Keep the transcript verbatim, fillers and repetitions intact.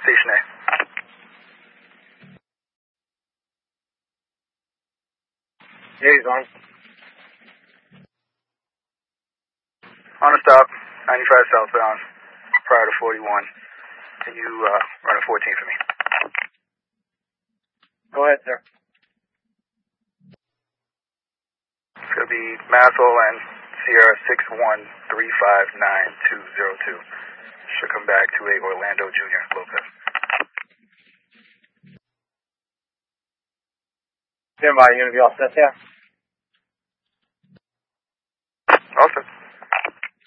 Station A. Yeah, he's on. On a stop, ninety-five southbound, prior to forty-one. Can you uh, run a fourteen for me? Go ahead, sir. It's going to be Massel and Sierra six one three five nine two zero two. Should come back to a Orlando Junior Lopez. Stand by, you going to be all set there?